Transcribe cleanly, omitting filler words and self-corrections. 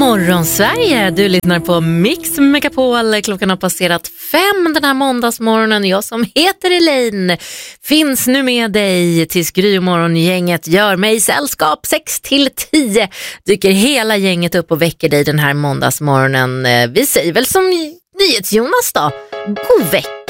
morgon Sverige, du lyssnar på Mix Megapol. Klockan har passerat 5 den här måndagsmorgonen. Jag som heter Elaine finns nu med dig tills Gry och morgongänget gör mig sällskap. 6-10 dyker hela gänget upp och väcker dig den här måndagsmorgonen. Vi säger väl som NyhetsJonas då, god vecka.